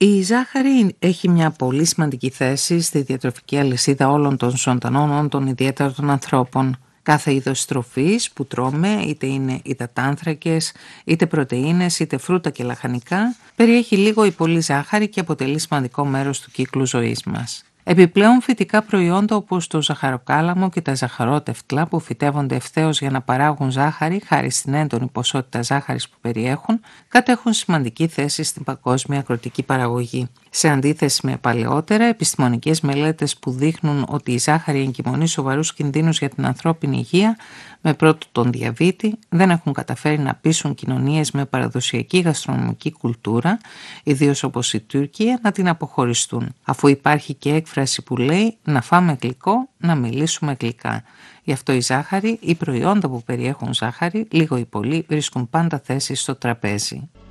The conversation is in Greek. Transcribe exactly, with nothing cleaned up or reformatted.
Η ζάχαρη έχει μια πολύ σημαντική θέση στη διατροφική αλυσίδα όλων των ζωντανών όντων, ιδιαίτερα των ανθρώπων. Κάθε είδος τροφής που τρώμε, είτε είναι υδατάνθρακες, είτε πρωτεΐνες, είτε φρούτα και λαχανικά, περιέχει λίγο ή πολύ ζάχαρη και αποτελεί σημαντικό μέρος του κύκλου ζωής μας. Επιπλέον, φυτικά προϊόντα όπως το ζαχαροκάλαμο και τα ζαχαρότευτλα που φυτεύονται ευθέως για να παράγουν ζάχαρη χάρη στην έντονη ποσότητα ζάχαρης που περιέχουν, κατέχουν σημαντική θέση στην παγκόσμια αγροτική παραγωγή. Σε αντίθεση με παλαιότερα, επιστημονικές μελέτες που δείχνουν ότι η ζάχαρη εγκυμονεί σοβαρούς κινδύνους για την ανθρώπινη υγεία, με πρώτο τον διαβήτη, δεν έχουν καταφέρει να πείσουν κοινωνίες με παραδοσιακή γαστρονομική κουλτούρα, ιδίως όπως η Τουρκία, να την αποχωριστούν, αφού υπάρχει και έκφραση που λέει «να φάμε γλυκό, να μιλήσουμε γλυκά». Γι' αυτό η ζάχαρη ή προϊόντα που περιέχουν ζάχαρη, λίγο ή πολύ, βρίσκουν πάντα θέση στο τραπέζι.